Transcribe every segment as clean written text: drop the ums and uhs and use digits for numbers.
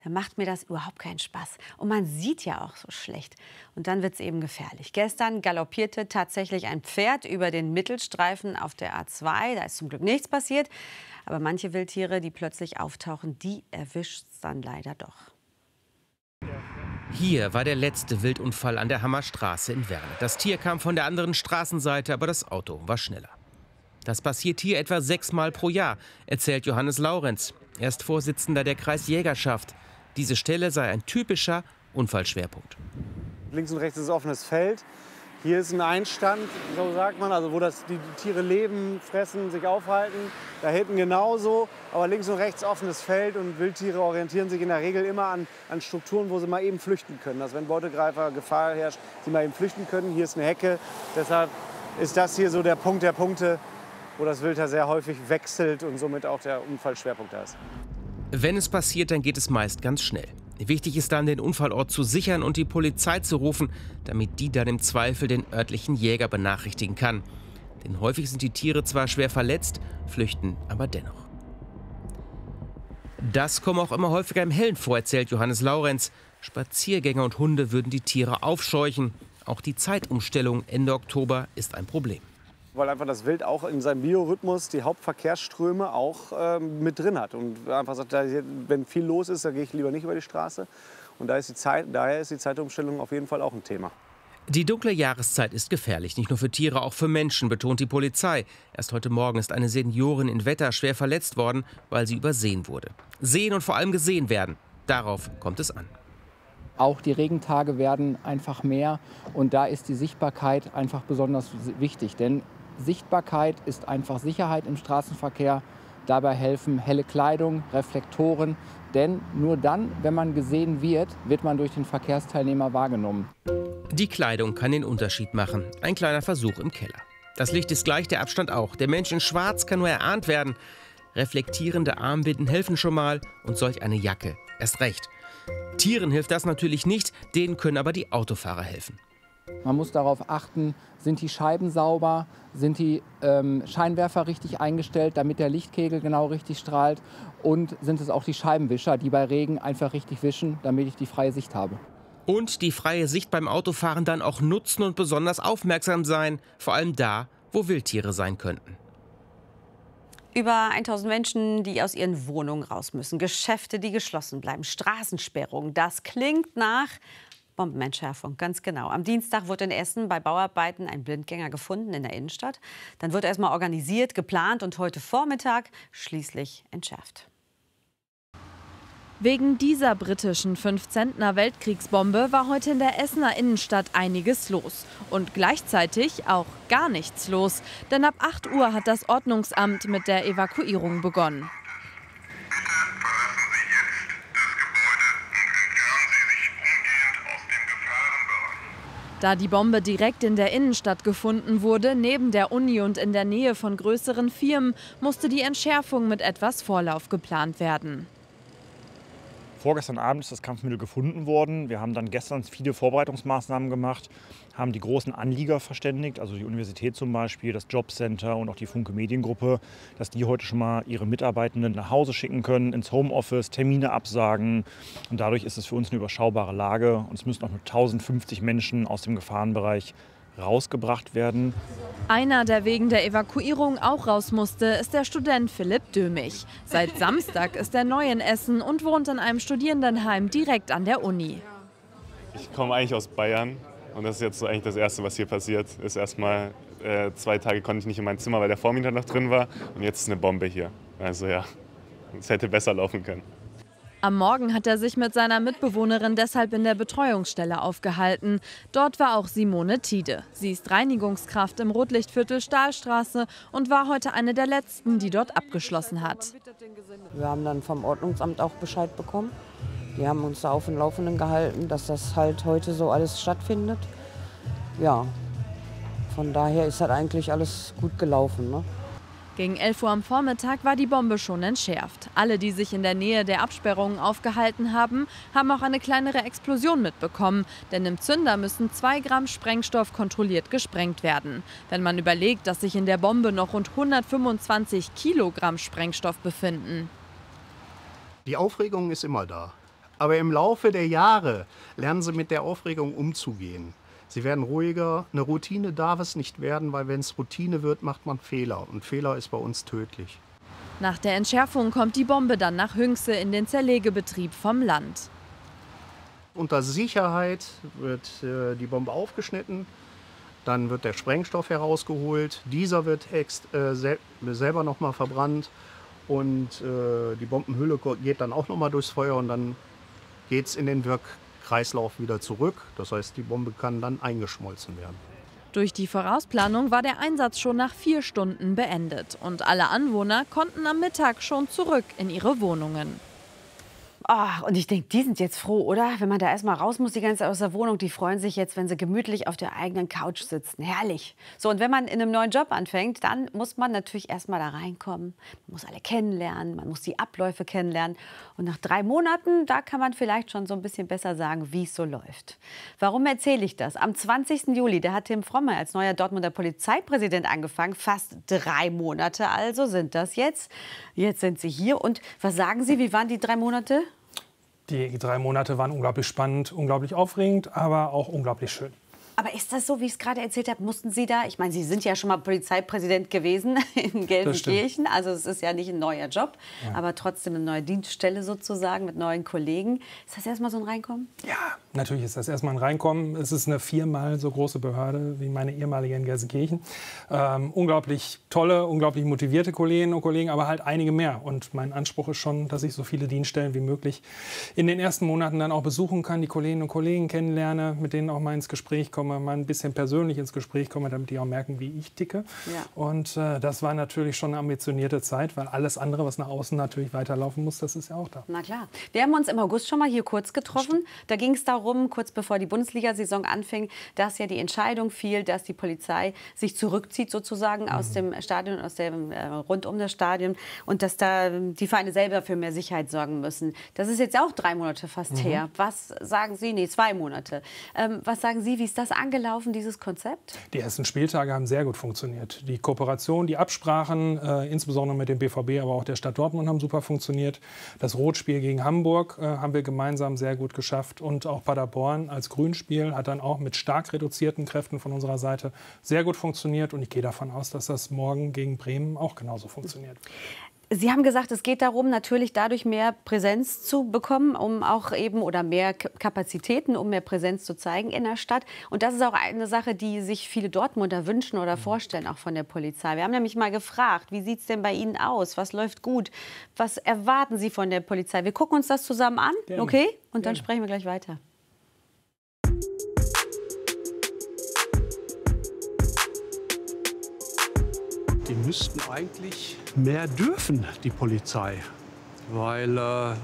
dann macht mir das überhaupt keinen Spaß. Und man sieht ja auch so schlecht. Und dann wird es eben gefährlich. Gestern galoppierte tatsächlich ein Pferd über den Mittelstreifen auf der A2. Da ist zum Glück nichts passiert. Aber manche Wildtiere, die plötzlich auftauchen, die erwischt es dann leider doch. Hier war der letzte Wildunfall an der Hammerstraße in Werne. Das Tier kam von der anderen Straßenseite, aber das Auto war schneller. Das passiert hier etwa 6-mal pro Jahr, erzählt Johannes Laurenz. Er ist Vorsitzender der Kreisjägerschaft. Diese Stelle sei ein typischer Unfallschwerpunkt. Links und rechts ist offenes Feld. Hier ist ein Einstand, so sagt man, also wo die Tiere leben, fressen, sich aufhalten. Da hinten genauso, aber links und rechts offenes Feld und Wildtiere orientieren sich in der Regel immer an Strukturen, wo sie mal eben flüchten können. Dass wenn Beutegreifer Gefahr herrscht, sie mal eben flüchten können. Hier ist eine Hecke, deshalb ist das hier so der Punkt der Punkte, wo das Wild sehr häufig wechselt und somit auch der Unfallschwerpunkt da ist. Wenn es passiert, dann geht es meist ganz schnell. Wichtig ist dann, den Unfallort zu sichern und die Polizei zu rufen, damit die dann im Zweifel den örtlichen Jäger benachrichtigen kann. Denn häufig sind die Tiere zwar schwer verletzt, flüchten aber dennoch. Das komme auch immer häufiger im Hellen vor, erzählt Johannes Laurenz. Spaziergänger und Hunde würden die Tiere aufscheuchen. Auch die Zeitumstellung Ende Oktober ist ein Problem. Weil einfach das Wild auch in seinem Biorhythmus die Hauptverkehrsströme auch mit drin hat. Und einfach sagt, wenn viel los ist, dann gehe ich lieber nicht über die Straße. Und daher ist die Zeitumstellung auf jeden Fall auch ein Thema. Die dunkle Jahreszeit ist gefährlich, nicht nur für Tiere, auch für Menschen, betont die Polizei. Erst heute Morgen ist eine Seniorin in Wetter schwer verletzt worden, weil sie übersehen wurde. Sehen und vor allem gesehen werden, darauf kommt es an. Auch die Regentage werden einfach mehr und da ist die Sichtbarkeit einfach besonders wichtig. Denn Sichtbarkeit ist einfach Sicherheit im Straßenverkehr. Dabei helfen helle Kleidung, Reflektoren. Denn nur dann, wenn man gesehen wird, wird man durch den Verkehrsteilnehmer wahrgenommen. Die Kleidung kann den Unterschied machen. Ein kleiner Versuch im Keller. Das Licht ist gleich, der Abstand auch. Der Mensch in Schwarz kann nur erahnt werden. Reflektierende Armbinden helfen schon mal und solch eine Jacke erst recht. Tieren hilft das natürlich nicht, denen können aber die Autofahrer helfen. Man muss darauf achten, sind die Scheiben sauber, sind die Scheinwerfer richtig eingestellt, damit der Lichtkegel genau richtig strahlt und sind es auch die Scheibenwischer, die bei Regen einfach richtig wischen, damit ich die freie Sicht habe. Und die freie Sicht beim Autofahren dann auch nutzen und besonders aufmerksam sein, vor allem da, wo Wildtiere sein könnten. Über 1000 Menschen, die aus ihren Wohnungen raus müssen, Geschäfte, die geschlossen bleiben, Straßensperrungen. Das klingt nach Bombenentschärfung, ganz genau. Am Dienstag wurde in Essen bei Bauarbeiten ein Blindgänger gefunden in der Innenstadt. Dann wird erst mal organisiert, geplant und heute Vormittag schließlich entschärft. Wegen dieser britischen 5-Zentner-Weltkriegsbombe war heute in der Essener Innenstadt einiges los. Und gleichzeitig auch gar nichts los. Denn ab 8 Uhr hat das Ordnungsamt mit der Evakuierung begonnen. Da die Bombe direkt in der Innenstadt gefunden wurde, neben der Uni und in der Nähe von größeren Firmen, musste die Entschärfung mit etwas Vorlauf geplant werden. Vorgestern Abend ist das Kampfmittel gefunden worden. Wir haben dann gestern viele Vorbereitungsmaßnahmen gemacht, haben die großen Anlieger verständigt, also die Universität zum Beispiel, das Jobcenter und auch die Funke Mediengruppe, dass die heute schon mal ihre Mitarbeitenden nach Hause schicken können, ins Homeoffice, Termine absagen. Und dadurch ist es für uns eine überschaubare Lage. Und es müssen auch nur 1050 Menschen aus dem Gefahrenbereich rausgebracht werden. Einer, der wegen der Evakuierung auch raus musste, ist der Student Philipp Dömich. Seit Samstag ist er neu in Essen und wohnt in einem Studierendenheim direkt an der Uni. Ich komme eigentlich aus Bayern und das ist jetzt so eigentlich das Erste, was hier passiert. Ist erstmal 2 Tage konnte ich nicht in mein Zimmer, weil der Vormieter noch drin war und jetzt ist eine Bombe hier. Also ja, es hätte besser laufen können. Am Morgen hat er sich mit seiner Mitbewohnerin deshalb in der Betreuungsstelle aufgehalten. Dort war auch Simone Tiede. Sie ist Reinigungskraft im Rotlichtviertel Stahlstraße und war heute eine der letzten, die dort abgeschlossen hat. Wir haben dann vom Ordnungsamt auch Bescheid bekommen. Die haben uns da auf dem Laufenden gehalten, dass das halt heute so alles stattfindet. Ja, von daher ist halt eigentlich alles gut gelaufen, ne? Gegen 11 Uhr am Vormittag war die Bombe schon entschärft. Alle, die sich in der Nähe der Absperrungen aufgehalten haben, haben auch eine kleinere Explosion mitbekommen. Denn im Zünder müssen 2 Gramm Sprengstoff kontrolliert gesprengt werden. Wenn man überlegt, dass sich in der Bombe noch rund 125 Kilogramm Sprengstoff befinden. Die Aufregung ist immer da. Aber im Laufe der Jahre lernen sie mit der Aufregung umzugehen. Sie werden ruhiger. Eine Routine darf es nicht werden, weil wenn es Routine wird, macht man Fehler. Und Fehler ist bei uns tödlich. Nach der Entschärfung kommt die Bombe dann nach Hünxe in den Zerlegebetrieb vom Land. Unter Sicherheit wird die Bombe aufgeschnitten. Dann wird der Sprengstoff herausgeholt. Dieser wird selber noch mal verbrannt. Und die Bombenhülle geht dann auch noch mal durchs Feuer. Und dann geht es in den Wirkkreislauf wieder zurück. Das heißt, die Bombe kann dann eingeschmolzen werden. Durch die Vorausplanung war der Einsatz schon nach 4 Stunden beendet. Und alle Anwohner konnten am Mittag schon zurück in ihre Wohnungen. Oh, und ich denke, die sind jetzt froh, oder? Wenn man da erst mal raus muss, die ganze Zeit aus der Wohnung, die freuen sich jetzt, wenn sie gemütlich auf der eigenen Couch sitzen. Herrlich. So, und wenn man in einem neuen Job anfängt, dann muss man natürlich erst mal da reinkommen. Man muss alle kennenlernen, man muss die Abläufe kennenlernen. Und nach 3 Monaten, da kann man vielleicht schon so ein bisschen besser sagen, wie es so läuft. Warum erzähle ich das? Am 20. Juli, da hat Tim Fromme als neuer Dortmunder Polizeipräsident angefangen. Fast 3 Monate also sind das jetzt. Jetzt sind Sie hier. Und was sagen Sie, wie waren die 3 Monate? Die 3 Monate waren unglaublich spannend, unglaublich aufregend, aber auch unglaublich schön. Aber ist das so, wie ich es gerade erzählt habe? Mussten Sie da, ich meine, Sie sind ja schon mal Polizeipräsident gewesen in Gelsenkirchen. Also es ist ja nicht ein neuer Job, aber trotzdem eine neue Dienststelle sozusagen mit neuen Kollegen. Ist das erstmal so ein Reinkommen? Ja, natürlich ist das erstmal ein Reinkommen. Es ist eine 4-mal so große Behörde wie meine ehemalige in Gelsenkirchen. Unglaublich tolle, unglaublich motivierte Kolleginnen und Kollegen, aber halt einige mehr. Und mein Anspruch ist schon, dass ich so viele Dienststellen wie möglich in den ersten Monaten dann auch besuchen kann, die Kolleginnen und Kollegen kennenlerne, mit denen auch mal ins Gespräch komme, mal ein bisschen persönlich ins Gespräch komme, damit die auch merken, wie ich ticke. Ja. Und das war natürlich schon eine ambitionierte Zeit, weil alles andere, was nach außen natürlich weiterlaufen muss, das ist ja auch da. Na klar. Wir haben uns im August schon mal hier kurz getroffen. Da ging es darum, kurz bevor die Bundesliga-Saison anfing, dass ja die Entscheidung fiel, dass die Polizei sich zurückzieht sozusagen aus dem Stadion, rund um das Stadion und dass da die Vereine selber für mehr Sicherheit sorgen müssen. Das ist jetzt auch 3 Monate fast her. Was sagen Sie? Nee, 2 Monate. Was sagen Sie, wie ist das angelaufen, dieses Konzept? Die ersten Spieltage haben sehr gut funktioniert. Die Kooperation, die Absprachen, insbesondere mit dem BVB, aber auch der Stadt Dortmund haben super funktioniert. Das Rotspiel gegen Hamburg haben wir gemeinsam sehr gut geschafft. Und auch Paderborn als Grünspiel hat dann auch mit stark reduzierten Kräften von unserer Seite sehr gut funktioniert. Und ich gehe davon aus, dass das morgen gegen Bremen auch genauso funktioniert. Sie haben gesagt, es geht darum, natürlich dadurch mehr Präsenz zu bekommen, um auch eben oder mehr Kapazitäten, um mehr Präsenz zu zeigen in der Stadt. Und das ist auch eine Sache, die sich viele Dortmunder wünschen oder vorstellen, auch von der Polizei. Wir haben nämlich mal gefragt, wie sieht es denn bei Ihnen aus? Was läuft gut? Was erwarten Sie von der Polizei? Wir gucken uns das zusammen an, okay? Und dann sprechen wir gleich weiter. Die müssten eigentlich mehr dürfen, die Polizei. Weil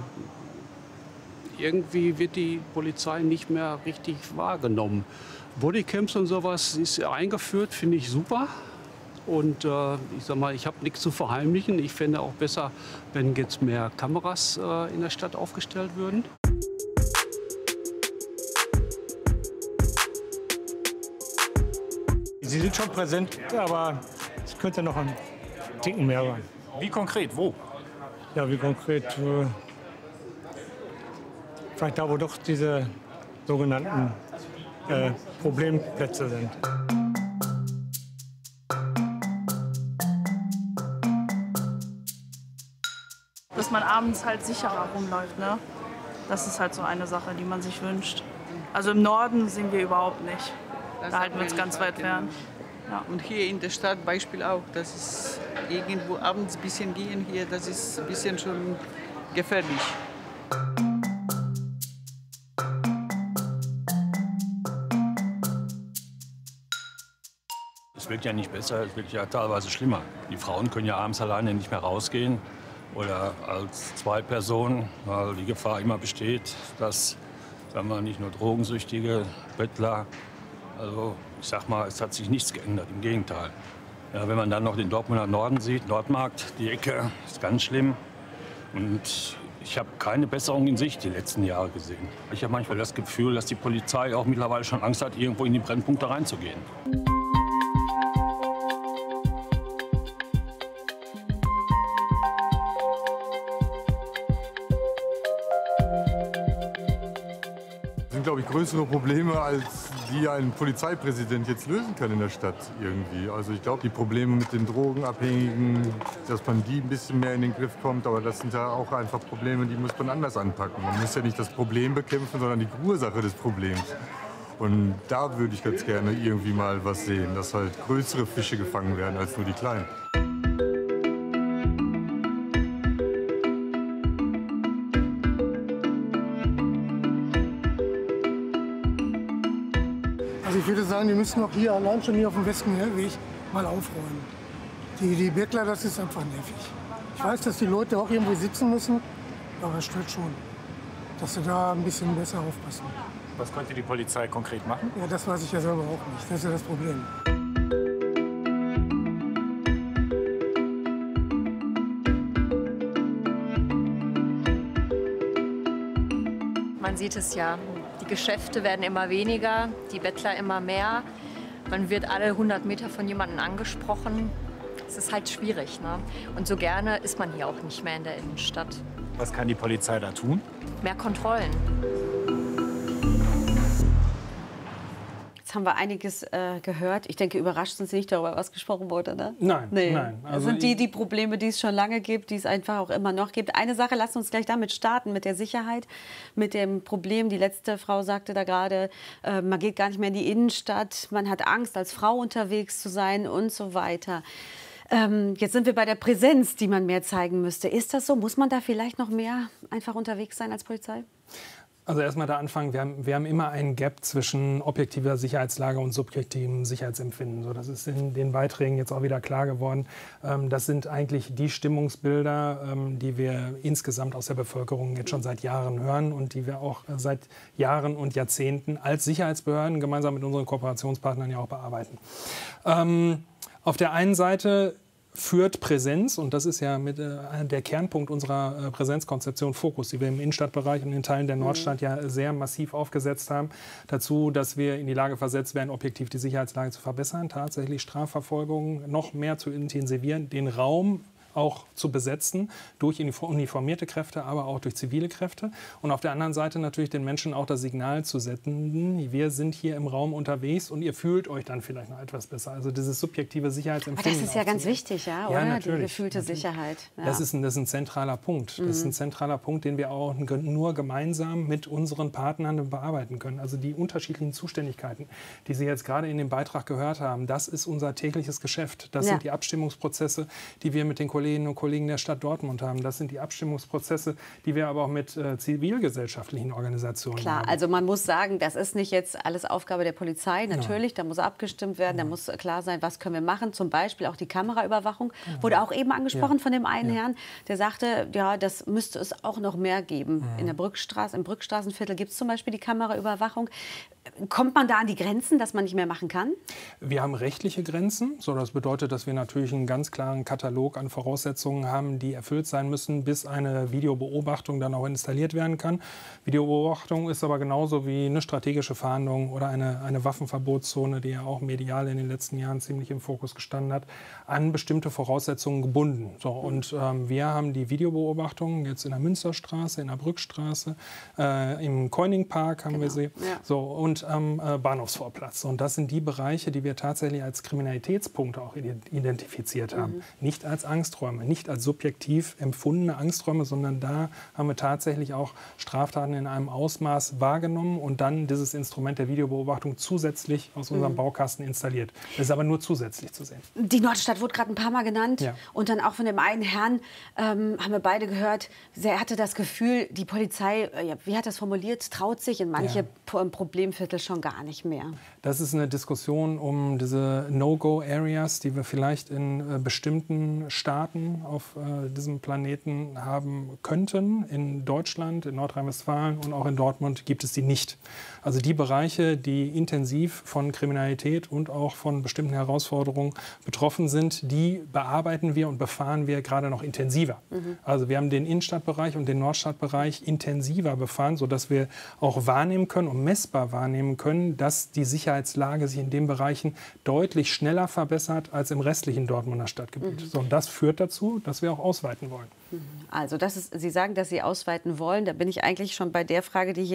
irgendwie wird die Polizei nicht mehr richtig wahrgenommen. Bodycams und sowas ist eingeführt, finde ich super. Und ich sag mal, ich habe nichts zu verheimlichen. Ich fände auch besser, wenn jetzt mehr Kameras in der Stadt aufgestellt würden. Sie sind schon präsent, aber es könnte noch ein Ticken mehr sein. Wie konkret? Wo? Ja, wie konkret? Vielleicht da, wo doch diese sogenannten Problemplätze sind. Dass man abends halt sicherer rumläuft, ne? Das ist halt so eine Sache, die man sich wünscht. Also im Norden sind wir überhaupt nicht. Da halten wir uns ganz weit fern. Ja. Und hier in der Stadt Beispiel auch, das ist irgendwo abends ein bisschen gehen hier, das ist ein bisschen schon gefährlich. Es wird ja nicht besser, es wird ja teilweise schlimmer. Die Frauen können ja abends alleine nicht mehr rausgehen oder als 2 Personen, weil die Gefahr immer besteht, dass, sagen wir, nicht nur Drogensüchtige, Bettler, also ich sag mal, es hat sich nichts geändert, im Gegenteil. Ja, wenn man dann noch den Dortmunder Norden sieht, Nordmarkt, die Ecke, ist ganz schlimm. Und ich habe keine Besserung in Sicht die letzten Jahre gesehen. Ich habe manchmal das Gefühl, dass die Polizei auch mittlerweile schon Angst hat, irgendwo in die Brennpunkte reinzugehen. glaube ich, größere Probleme, als die ein Polizeipräsident jetzt lösen kann in der Stadt irgendwie. Also ich glaube, die Probleme mit den Drogenabhängigen, dass man die ein bisschen mehr in den Griff kommt, aber das sind ja auch einfach Probleme, die muss man anders anpacken. Man muss ja nicht das Problem bekämpfen, sondern die Ursache des Problems. Und da würde ich ganz gerne irgendwie mal was sehen, dass halt größere Fische gefangen werden als nur die kleinen. Also ich würde sagen, die müssen auch hier allein schon hier auf dem Westmeerweg mal aufräumen. Die Bettler, das ist einfach nervig. Ich weiß, dass die Leute auch irgendwo sitzen müssen, aber es stört schon, dass sie da ein bisschen besser aufpassen. Was könnte die Polizei konkret machen? Ja, das weiß ich ja selber auch nicht. Das ist ja das Problem. Man sieht es ja, die Geschäfte werden immer weniger, die Bettler immer mehr. Man wird alle 100 Meter von jemandem angesprochen. Es ist halt schwierig, ne? Und so gerne ist man hier auch nicht mehr in der Innenstadt. Was kann die Polizei da tun? Mehr Kontrollen. Jetzt haben wir einiges gehört. Ich denke, überrascht sind Sie nicht darüber, was gesprochen wurde, ne? Nein, nee. nein. Das sind die Probleme, die es schon lange gibt, die es einfach auch immer noch gibt. Eine Sache, lassen uns gleich damit starten, mit der Sicherheit, mit dem Problem. Die letzte Frau sagte da gerade, man geht gar nicht mehr in die Innenstadt, man hat Angst, als Frau unterwegs zu sein und so weiter. Jetzt sind wir bei der Präsenz, die man mehr zeigen müsste. Ist das so? Muss man da vielleicht noch mehr einfach unterwegs sein als Polizei? Also erstmal der Anfang, wir haben immer einen Gap zwischen objektiver Sicherheitslage und subjektivem Sicherheitsempfinden. So, das ist in den Beiträgen jetzt auch wieder klar geworden. Das sind eigentlich die Stimmungsbilder, die wir insgesamt aus der Bevölkerung jetzt schon seit Jahren hören und die wir auch seit Jahren und Jahrzehnten als Sicherheitsbehörden gemeinsam mit unseren Kooperationspartnern ja auch bearbeiten. Auf der einen Seite führt Präsenz, und das ist ja der Kernpunkt unserer Präsenzkonzeption Fokus, die wir im Innenstadtbereich und in Teilen der Nordstadt ja sehr massiv aufgesetzt haben, dazu, dass wir in die Lage versetzt werden, objektiv die Sicherheitslage zu verbessern, tatsächlich Strafverfolgung noch mehr zu intensivieren, den Raum auch zu besetzen durch uniformierte Kräfte, aber auch durch zivile Kräfte. Und auf der anderen Seite natürlich den Menschen auch das Signal zu senden, wir sind hier im Raum unterwegs und ihr fühlt euch dann vielleicht noch etwas besser. Also dieses subjektive Sicherheitsempfinden. Aber das ist ja ganz wichtig, ja, oder? Natürlich, die gefühlte Sicherheit. Ja. Das ist ein zentraler Punkt. Das ist ein zentraler Punkt, den wir auch nur gemeinsam mit unseren Partnern bearbeiten können. Also die unterschiedlichen Zuständigkeiten, die Sie jetzt gerade in dem Beitrag gehört haben, das ist unser tägliches Geschäft. Das sind die Abstimmungsprozesse, die wir mit den Kolleginnen und Kollegen der Stadt Dortmund haben. Das sind die Abstimmungsprozesse, die wir aber auch mit zivilgesellschaftlichen Organisationen haben. Klar, also man muss sagen, das ist nicht jetzt alles Aufgabe der Polizei. Natürlich, da muss abgestimmt werden, da muss klar sein, was können wir machen. Zum Beispiel auch die Kameraüberwachung. Wurde auch eben angesprochen von dem einen Herrn, der sagte, ja, das müsste es auch noch mehr geben. In der Brückstraße, im Brückstraßenviertel gibt es zum Beispiel die Kameraüberwachung. Kommt man da an die Grenzen, dass man nicht mehr machen kann? Wir haben rechtliche Grenzen. So, das bedeutet, dass wir natürlich einen ganz klaren Katalog an Voraussetzungen haben, die erfüllt sein müssen, bis eine Videobeobachtung dann auch installiert werden kann. Videobeobachtung ist aber genauso wie eine strategische Fahndung oder eine Waffenverbotszone, die ja auch medial in den letzten Jahren ziemlich im Fokus gestanden hat, an bestimmte Voraussetzungen gebunden. So, und wir haben die Videobeobachtung jetzt in der Münsterstraße, in der Brückstraße, im Koiningpark haben wir sie. Ja. So, und am Bahnhofsvorplatz. Und das sind die Bereiche, die wir tatsächlich als Kriminalitätspunkte auch identifiziert haben. Nicht als Angsträume, nicht als subjektiv empfundene Angsträume, sondern da haben wir tatsächlich auch Straftaten in einem Ausmaß wahrgenommen und dann dieses Instrument der Videobeobachtung zusätzlich aus unserem Baukasten installiert. Das ist aber nur zusätzlich zu sehen. Die Nordstadt wurde gerade ein paar Mal genannt. Ja. Und dann auch von dem einen Herrn haben wir beide gehört, er hatte das Gefühl, die Polizei, wie hat das formuliert, traut sich in manche Problemviertel schon gar nicht mehr. Das ist eine Diskussion um diese No-Go-Areas, die wir vielleicht in bestimmten Staaten auf diesem Planeten haben könnten. In Deutschland, in Nordrhein-Westfalen und auch in Dortmund gibt es die nicht. Also die Bereiche, die intensiv von Kriminalität und auch von bestimmten Herausforderungen betroffen sind, die bearbeiten wir und befahren wir gerade noch intensiver. Also wir haben den Innenstadtbereich und den Nordstadtbereich intensiver befahren, sodass wir auch wahrnehmen können und messbar wahrnehmen können, dass die Sicherheitslage sich in den Bereichen deutlich schneller verbessert als im restlichen Dortmunder Stadtgebiet. So, und das führt dazu, dass wir auch ausweiten wollen. Also Sie sagen, dass Sie ausweiten wollen. Da bin ich eigentlich schon bei der Frage, die hier